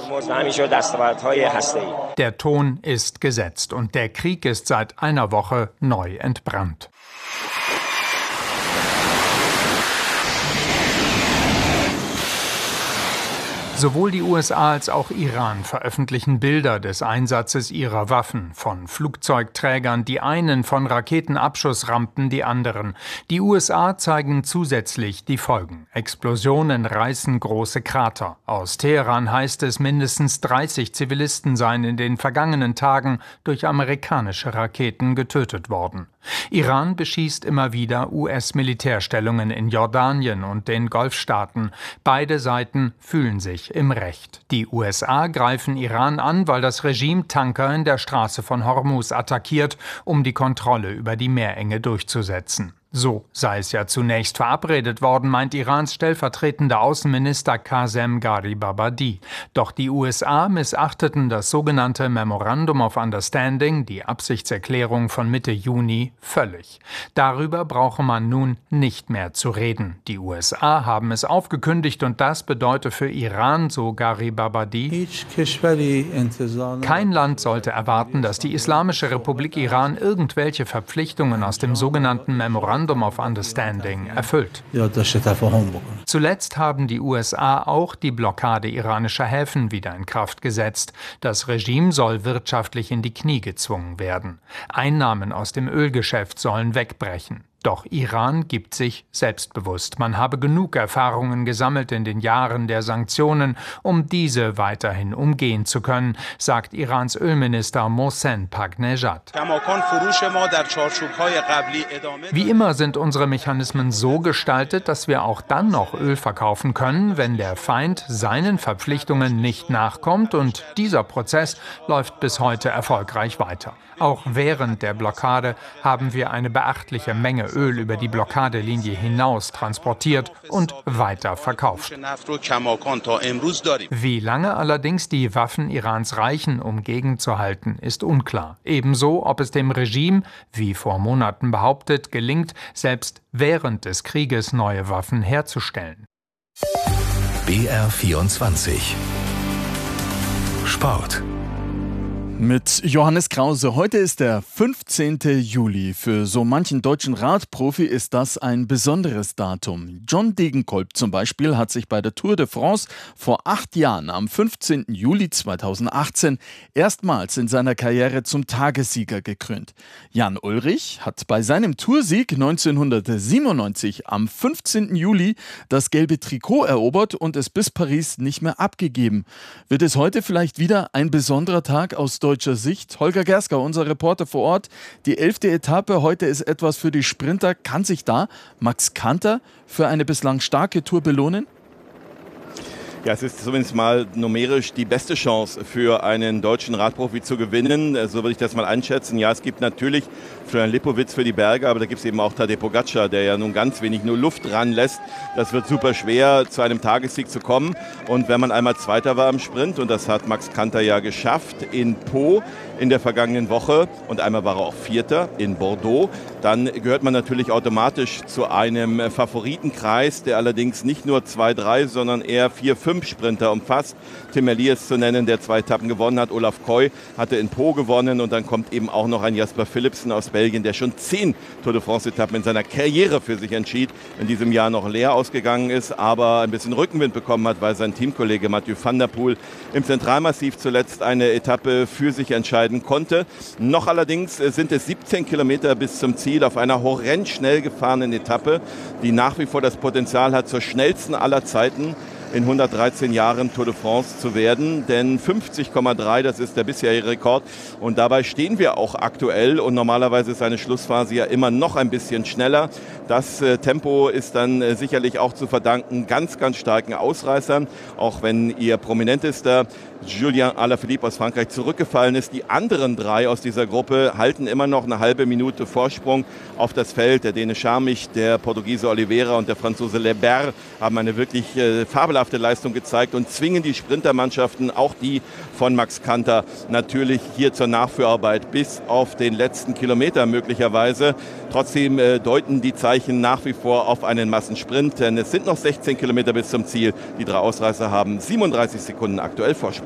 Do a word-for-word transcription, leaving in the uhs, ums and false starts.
Der Ton ist gesetzt und der Krieg ist seit einer Woche neu entbrannt. Sowohl die U S A als auch Iran veröffentlichen Bilder des Einsatzes ihrer Waffen, von Flugzeugträgern die einen, von Raketenabschussrampen die anderen. Die U S A zeigen zusätzlich die Folgen. Explosionen reißen große Krater. Aus Teheran heißt es, mindestens dreißig Zivilisten seien in den vergangenen Tagen durch amerikanische Raketen getötet worden. Iran beschießt immer wieder U S-Militärstellungen in Jordanien und den Golfstaaten. Beide Seiten fühlen sich im Recht. Die U S A greifen Iran an, weil das Regime Tanker in der Straße von Hormuz attackiert, um die Kontrolle über die Meerenge durchzusetzen. So sei es ja zunächst verabredet worden, meint Irans stellvertretender Außenminister Qasem Gharibabadi. Doch die U S A missachteten das sogenannte Memorandum of Understanding, die Absichtserklärung von Mitte Juni, völlig. Darüber brauche man nun nicht mehr zu reden. Die U S A haben es aufgekündigt und das bedeutet für Iran, so Gharibabadi, kein Land sollte erwarten, dass die Islamische Republik Iran irgendwelche Verpflichtungen aus dem sogenannten Memorandum of Understanding erfüllt. Zuletzt haben die U S A auch die Blockade iranischer Häfen wieder in Kraft gesetzt. Das Regime soll wirtschaftlich in die Knie gezwungen werden. Einnahmen aus dem Ölgeschäft sollen wegbrechen. Doch Iran gibt sich selbstbewusst. Man habe genug Erfahrungen gesammelt in den Jahren der Sanktionen, um diese weiterhin umgehen zu können, sagt Irans Ölminister Mohsen Pagnejad. Wie immer sind unsere Mechanismen so gestaltet, dass wir auch dann noch Öl verkaufen können, wenn der Feind seinen Verpflichtungen nicht nachkommt, und dieser Prozess läuft bis heute erfolgreich weiter. Auch während der Blockade haben wir eine beachtliche Menge Öl über die Blockadelinie hinaus transportiert und weiter verkauft. Wie lange allerdings die Waffen Irans reichen, um gegenzuhalten, ist unklar. Ebenso, ob es dem Regime, wie vor Monaten behauptet, gelingt, selbst während des Krieges neue Waffen herzustellen. B R vierundzwanzig Sport. Mit Johannes Krause. Heute ist der fünfzehnte Juli. Für so manchen deutschen Radprofi ist das ein besonderes Datum. John Degenkolb zum Beispiel hat sich bei der Tour de France vor acht Jahren am fünfzehnten Juli zweitausendachtzehn erstmals in seiner Karriere zum Tagessieger gekrönt. Jan Ullrich hat bei seinem Toursieg neunzehnhundertsiebenundneunzig am fünfzehnten Juli das gelbe Trikot erobert und es bis Paris nicht mehr abgegeben. Wird es heute vielleicht wieder ein besonderer Tag aus deutscher Sicht? Holger Gersker, unser Reporter vor Ort. Die elfte Etappe heute ist etwas für die Sprinter. Kann sich da Max Kanter für eine bislang starke Tour belohnen? Ja, es ist zumindest mal numerisch die beste Chance für einen deutschen Radprofi zu gewinnen. So würde ich das mal einschätzen. Ja, es gibt natürlich Florian Lipowitz für die Berge, aber da gibt es eben auch Tadej Pogačar, der ja nun ganz wenig nur Luft ranlässt. Das wird super schwer, zu einem Tagessieg zu kommen. Und wenn man einmal Zweiter war im Sprint, und das hat Max Kanter ja geschafft in Pau in der vergangenen Woche, und einmal war er auch Vierter in Bordeaux, dann gehört man natürlich automatisch zu einem Favoritenkreis, der allerdings nicht nur zwei, drei, sondern eher vier, fünf Sprinter umfasst. Tim Elias zu nennen, der zwei Etappen gewonnen hat. Olaf Koy hatte in Pau gewonnen, und dann kommt eben auch noch ein Jasper Philipsen aus Belgien, der schon zehn Tour de France-Etappen in seiner Karriere für sich entschied, in diesem Jahr noch leer ausgegangen ist, aber ein bisschen Rückenwind bekommen hat, weil sein Teamkollege Mathieu van der Poel im Zentralmassiv zuletzt eine Etappe für sich entscheiden konnte. Noch allerdings sind es siebzehn Kilometer bis zum Ziel auf einer horrend schnell gefahrenen Etappe, die nach wie vor das Potenzial hat, zur schnellsten aller Zeiten in hundertdreizehn Jahren Tour de France zu werden, denn fünfzig Komma drei, das ist der bisherige Rekord, und dabei stehen wir auch aktuell, und normalerweise ist eine Schlussphase ja immer noch ein bisschen schneller. Das äh, Tempo ist dann äh, sicherlich auch zu verdanken ganz, ganz starken Ausreißern, auch wenn ihr prominentester Julien Alaphilippe aus Frankreich zurückgefallen ist. Die anderen drei aus dieser Gruppe halten immer noch eine halbe Minute Vorsprung auf das Feld. Der Däne Scharmich, der Portugiese Oliveira und der Franzose Lebert haben eine wirklich äh, fabelhafte Leistung gezeigt und zwingen die Sprintermannschaften, auch die von Max Kanter, natürlich hier zur Nachführarbeit bis auf den letzten Kilometer möglicherweise. Trotzdem äh, deuten die Zeichen nach wie vor auf einen Massensprint, denn es sind noch sechzehn Kilometer bis zum Ziel. Die drei Ausreißer haben siebenunddreißig Sekunden aktuell Vorsprung.